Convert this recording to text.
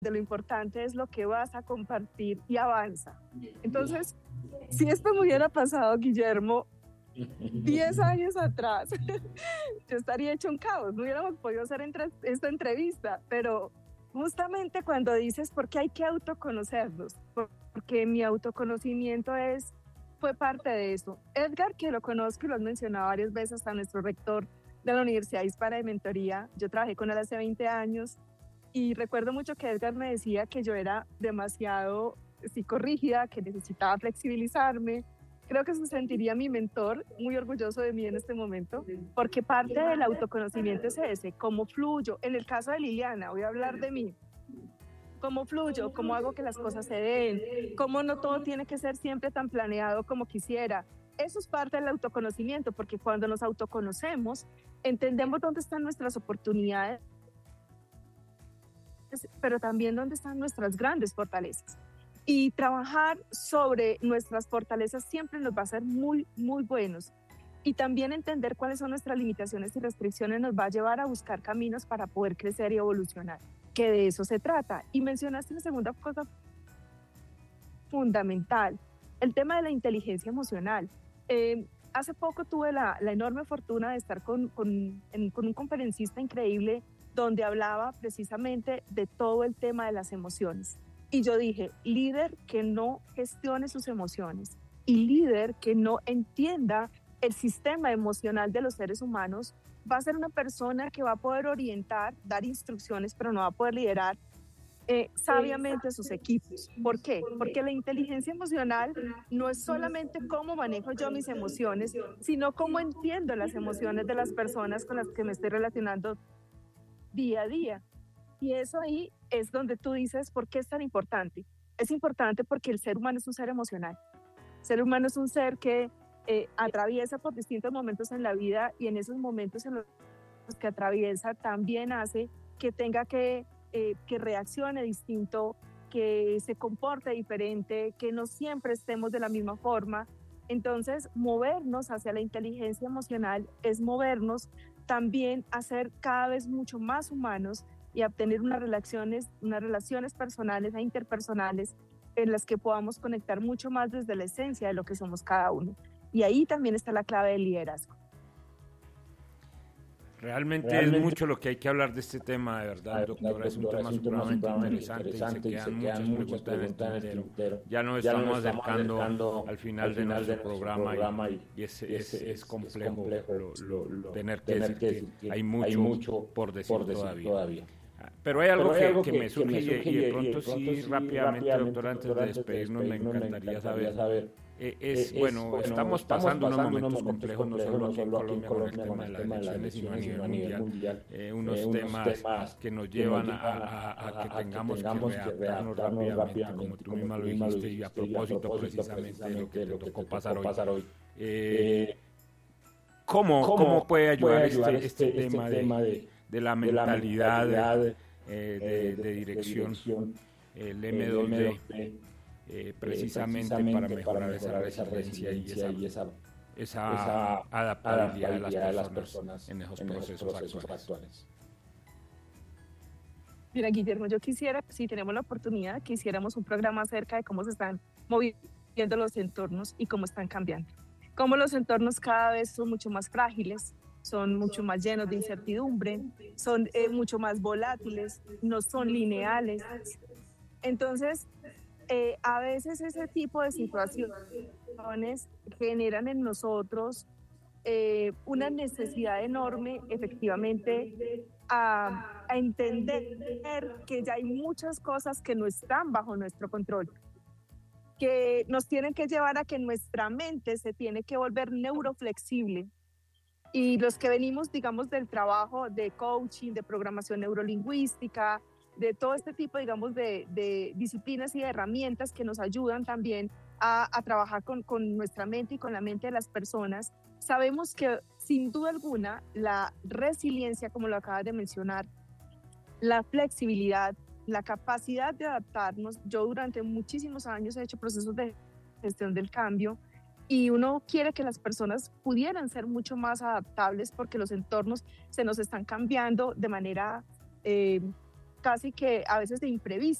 lo importante es lo que vas a compartir y avanza. Entonces, si esto me hubiera pasado, Guillermo, 10 años atrás, yo estaría hecho un caos, no hubiéramos podido hacer esta entrevista, pero justamente cuando dices por qué hay que autoconocernos, porque mi autoconocimiento fue parte de eso. Edgar, que lo conozco y lo has mencionado varias veces, hasta nuestro rector de la Universidad Hispana de Mentoría, yo trabajé con él hace 20 años y recuerdo mucho que Edgar me decía que yo era demasiado psicorrígida, que necesitaba flexibilizarme. Creo que se sentiría mi mentor muy orgulloso de mí en este momento, porque parte del autoconocimiento es ese, cómo fluyo. En el caso de Liliana, voy a hablar de mí. Cómo fluyo, cómo hago que las cosas se den, cómo no todo tiene que ser siempre tan planeado como quisiera. Eso es parte del autoconocimiento, porque cuando nos autoconocemos, entendemos dónde están nuestras oportunidades, pero también dónde están nuestras grandes fortalezas. Y trabajar sobre nuestras fortalezas siempre nos va a hacer muy, muy buenos. Y también entender cuáles son nuestras limitaciones y restricciones nos va a llevar a buscar caminos para poder crecer y evolucionar, que de eso se trata. Y mencionaste una segunda cosa fundamental, el tema de la inteligencia emocional. Hace poco tuve la enorme fortuna de estar con un conferencista increíble donde hablaba precisamente de todo el tema de las emociones. Y yo dije, líder que no gestione sus emociones y líder que no entienda el sistema emocional de los seres humanos va a ser una persona que va a poder orientar, dar instrucciones, pero no va a poder liderar sabiamente a sus equipos. ¿Por qué? Porque la inteligencia emocional no es solamente cómo manejo yo mis emociones, sino cómo entiendo las emociones de las personas con las que me estoy relacionando día a día. Y eso ahí es donde tú dices, ¿por qué es tan importante? Es importante porque el ser humano es un ser emocional. El ser humano es un ser que atraviesa por distintos momentos en la vida y en esos momentos en los que atraviesa también hace que tenga que reaccione distinto, que se comporte diferente, que no siempre estemos de la misma forma. Entonces, movernos hacia la inteligencia emocional es movernos también a ser cada vez mucho más humanos y a obtener unas relaciones personales e interpersonales en las que podamos conectar mucho más desde la esencia de lo que somos cada uno. Y ahí también está la clave del liderazgo. Realmente es mucho lo que hay que hablar de este tema, de verdad, doctora. Es un tema supremamente interesante y se quedan muchas preguntas en el tintero. Ya nos estamos acercando al final de nuestro programa y es complejo tener que decir que hay mucho por decir todavía. Pero hay algo que me surge y de pronto sí, rápidamente, doctora, antes de despedirnos, me encantaría saber. Bueno, estamos pasando unos momentos complejos, no solo aquí en Colombia con el tema de las elecciones, sino a nivel mundial. Unos temas que nos llevan a que tengamos que readaptarnos rápidamente, como tú misma lo dijiste, y a propósito precisamente de lo que te tocó pasar hoy. ¿Cómo puede ayudar este tema de la mentalidad de dirección, el M2D, precisamente para mejorar esa resiliencia y esa adaptabilidad de las personas en esos procesos actuales? Mira, Guillermo, yo quisiera, si tenemos la oportunidad, que hiciéramos un programa acerca de cómo se están moviendo los entornos y cómo están cambiando. Cómo los entornos cada vez son mucho más frágiles, son mucho más llenos de incertidumbre, son mucho más volátiles, no son lineales. Entonces, a veces ese tipo de situaciones generan en nosotros una necesidad enorme, efectivamente, a entender que ya hay muchas cosas que no están bajo nuestro control, que nos tienen que llevar a que nuestra mente se tiene que volver neuroflexible. Y los que venimos, digamos, del trabajo de coaching, de programación neurolingüística, de todo este tipo, digamos, de disciplinas y de herramientas que nos ayudan también a trabajar con nuestra mente y con la mente de las personas, sabemos que sin duda alguna la resiliencia, como lo acabas de mencionar, la flexibilidad, la capacidad de adaptarnos. Yo durante muchísimos años he hecho procesos de gestión del cambio y uno quiere que las personas pudieran ser mucho más adaptables porque los entornos se nos están cambiando de manera casi que a veces de imprevisto.